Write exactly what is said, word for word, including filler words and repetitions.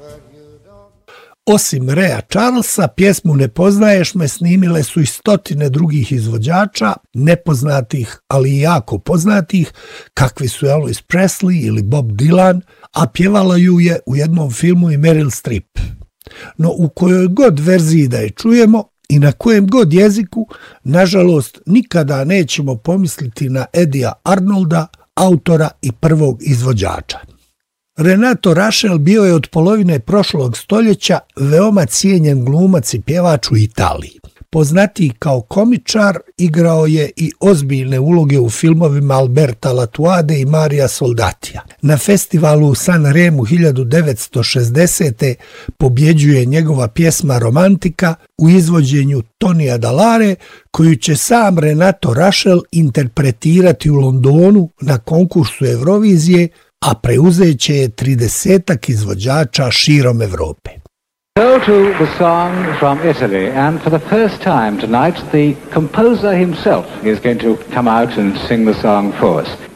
Osim Raya Charlesa, pjesmu Ne poznaješ me snimile su i stotine drugih izvođača, nepoznatih, ali i jako poznatih, kakvi su Elvis Presley ili Bob Dylan, a pjevala ju je u jednom filmu i Meryl Streep. No u kojoj god verziji da je čujemo i na kojem god jeziku, nažalost, nikada nećemo pomisliti na Eddija Arnolda, autora i prvog izvođača. Renato Rascel bio je od polovine prošlog stoljeća veoma cijenjen glumac i pjevač u Italiji. Poznatiji kao komičar, igrao je i ozbiljne uloge u filmovima Alberta Latuade i Maria Soldatija. Na festivalu u San Remu hiljadu devetsto šezdesete. pobjeđuje njegova pjesma Romantika u izvođenju Tonija Dallare, koju će sam Renato Rascel interpretirati u Londonu na konkursu Eurovizije, a preuzeće je tridesetak izvođača širom Evrope. Go to the song from Italy, and for the first time tonight, the composer himself is going to come out and sing the song for us.